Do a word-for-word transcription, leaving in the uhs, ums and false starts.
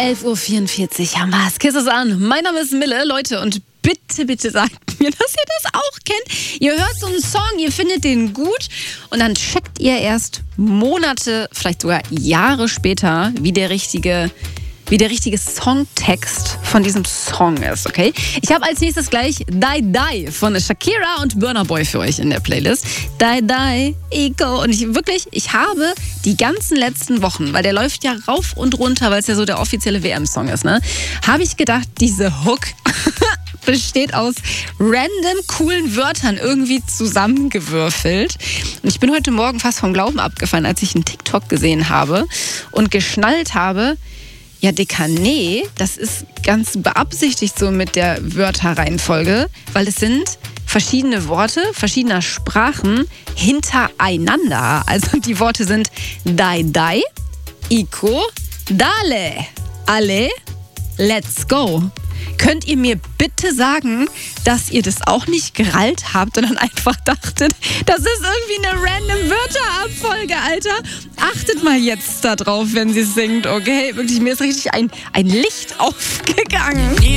elf Uhr vierundvierzig haben wir es. Kiss es an. Mein Name ist Mille, Leute, und bitte, bitte sagt mir, dass ihr das auch kennt. Ihr hört so einen Song, ihr findet den gut und dann checkt ihr erst Monate, vielleicht sogar Jahre später, wie der richtige, wie der richtige Songtext von diesem Song ist, okay? Ich habe als nächstes gleich Die Die von Shakira und Burna Boy für euch in der Playlist. Die Die, Eco. Und ich wirklich, ich habe die ganzen letzten Wochen, weil der läuft ja rauf und runter, weil es ja so der offizielle W M-Song ist, ne? Habe ich gedacht, diese Hook besteht aus random coolen Wörtern irgendwie zusammengewürfelt. Und ich bin heute Morgen fast vom Glauben abgefallen, als ich einen TikTok gesehen habe und geschnallt habe, ja, Dicker, nee, das ist ganz beabsichtigt so mit der Wörterreihenfolge, weil es sind verschiedene Worte verschiedener Sprachen hintereinander. Also die Worte sind Dai Dai, Iko, Dale, Ale, Let's Go. Könnt ihr mir bitte sagen, dass ihr das auch nicht gerallt habt, sondern einfach dachtet, das ist irgendwie eine random Wörterabfolge, Alter? Achtet mal jetzt da drauf, wenn sie singt, okay? Wirklich, mir ist richtig ein, ein Licht aufgegangen.